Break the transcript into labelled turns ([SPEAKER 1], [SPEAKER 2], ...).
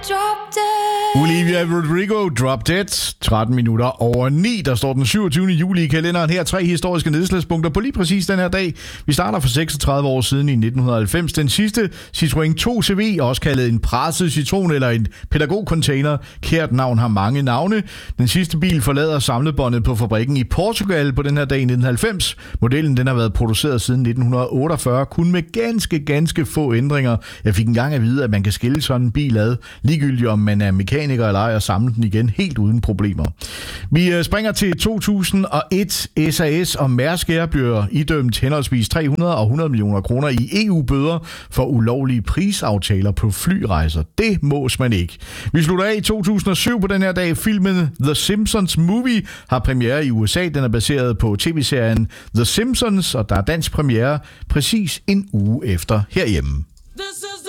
[SPEAKER 1] Olivia Rodrigo, Drop Dead. 13 minutter over 9. Der står den 27. juli i kalenderen. Her 3 historiske nedslagspunkter på lige præcis den her dag. Vi starter for 36 år siden i 1990. Den sidste Citroën 2 CV, også kaldet en presset citron eller en pædagogcontainer. Kært navn har mange navne. Den sidste bil forlader samlebåndet på fabrikken i Portugal på den her dag i 1990. Modellen den har været produceret siden 1948, kun med ganske få ændringer. Jeg fik engang at vide, at man kan skille sådan en bil ad, ligegyldigt om man er mekaniker eller ej, og samle den igen helt uden problemer. Vi springer til 2001. SAS og Mærsk Air bliver idømt henholdsvis 300 og 100 millioner kroner i EU-bøder for ulovlige prisaftaler på flyrejser. Det mås man ikke. Vi slutter af i 2007 på den her dag. Filmen The Simpsons Movie har premiere i USA. Den er baseret på tv-serien The Simpsons, og der er dansk premiere præcis en uge efter herhjemme.